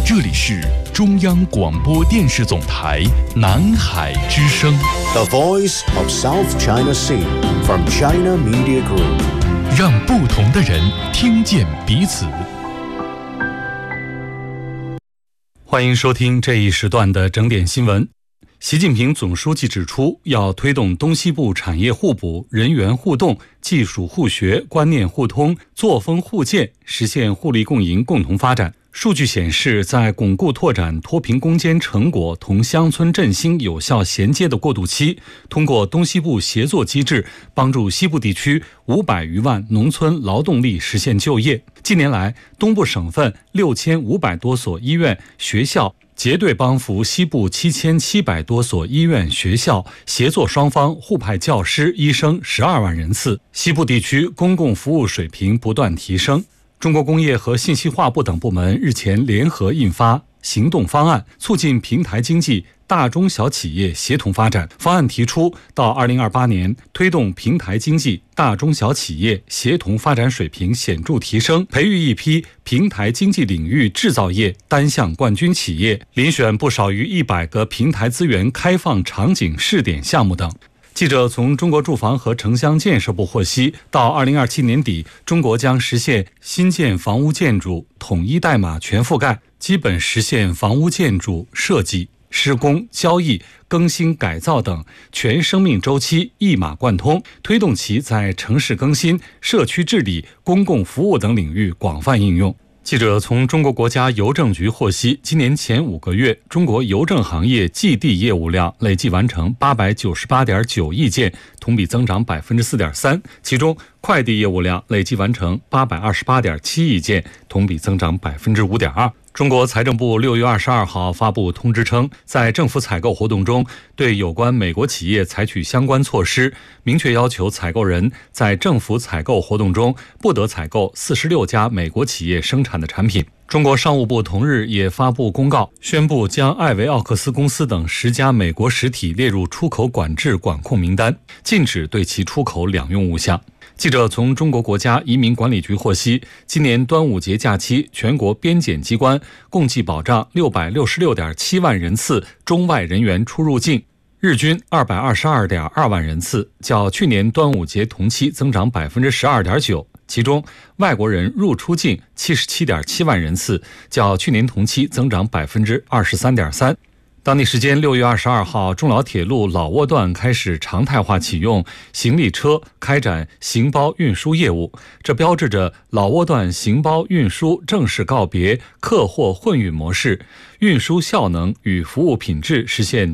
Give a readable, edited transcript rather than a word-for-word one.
这里是中央广播电视总台南海之声 The Voice of South China Sea from China Media Group， 让不同的人听见彼此。欢迎收听这一时段的整点新闻。习近平总书记指出，要推动东西部产业互补、人员互动、技术互学、观念互通、作风互鉴，实现互利共赢、共同发展。数据显示，在巩固拓展脱贫攻坚成果同乡村振兴有效衔接的过渡期，通过东西部协作机制，帮助西部地区500余万农村劳动力实现就业。近年来，东部省份6500多所医院、学校结对帮扶西部7700多所医院、学校，协作双方互派教师、医生12万人次，西部地区公共服务水平不断提升。中国工业和信息化部等部门日前联合印发行动方案，促进平台经济大中小企业协同发展。方案提出，到2028年，推动平台经济大中小企业协同发展水平显著提升，培育一批平台经济领域制造业单项冠军企业，遴选不少于100个平台资源开放场景试点项目等。记者从中国住房和城乡建设部获悉，到2027年底，中国将实现新建房屋建筑统一代码全覆盖，基本实现房屋建筑设计、施工、交易、更新改造等全生命周期一码贯通，推动其在城市更新、社区治理、公共服务等领域广泛应用。记者从中国国家邮政局获悉，今年前5个月，中国邮政行业寄递业务量累计完成898.9亿件，同比增长4.3%，其中快递业务量累计完成828.7亿件，同比增长5.2%。中国财政部6月22号发布通知称，在政府采购活动中，对有关美国企业采取相关措施，明确要求采购人在政府采购活动中不得采购46家美国企业生产的产品。中国商务部同日也发布公告，宣布将艾维奥克斯公司等10家美国实体列入出口管制管控名单，禁止对其出口两用物项。记者从中国国家移民管理局获悉，今年端午节假期，全国边检机关共计保障666.7万人次中外人员出入境，日均222.2万人次，较去年端午节同期增长12.9%。其中，外国人入出境77.7万人次，较去年同期增长23.3%。当地时间6月22号，中老铁路老挝段开始常态化启用行李车开展行包运输业务，这标志着老挝段行包运输正式告别客货混运模式，运输效能与服务品质实现